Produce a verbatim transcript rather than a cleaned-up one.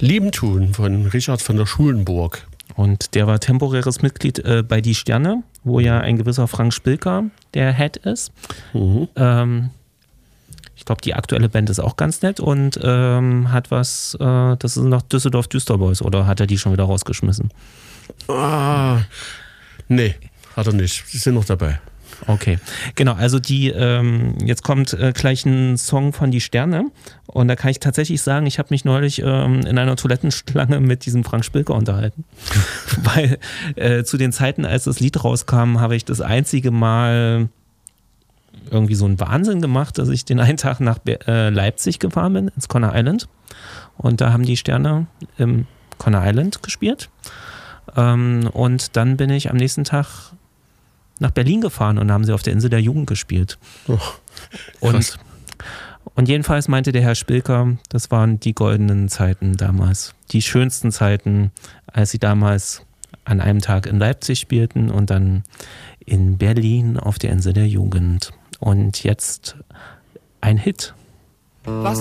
Lieben tun von Richard von der Schulenburg. Und der war temporäres Mitglied äh, bei Die Sterne, wo ja ein gewisser Frank Spilker der Head ist. Mhm. Ähm, ich glaube, die aktuelle Band ist auch ganz nett und ähm, hat was, äh, das sind noch Düsseldorf Düsterboys, oder hat er die schon wieder rausgeschmissen? Ah, nee, hat er nicht. Sie sind noch dabei. Okay, genau, also die, ähm, jetzt kommt äh, gleich ein Song von Die Sterne und da kann ich tatsächlich sagen, ich habe mich neulich ähm, in einer Toilettenschlange mit diesem Frank Spilker unterhalten, weil äh, zu den Zeiten, als das Lied rauskam, habe ich das einzige Mal irgendwie so einen Wahnsinn gemacht, dass ich den einen Tag nach äh, Leipzig gefahren bin, ins Conner Island, und da haben Die Sterne im Conner Island gespielt ähm, und dann bin ich am nächsten Tag nach Berlin gefahren und haben sie auf der Insel der Jugend gespielt. Oh, und, und jedenfalls meinte der Herr Spilker, das waren die goldenen Zeiten damals. Die schönsten Zeiten, als sie damals an einem Tag in Leipzig spielten und dann in Berlin auf der Insel der Jugend. Und jetzt ein Hit. Was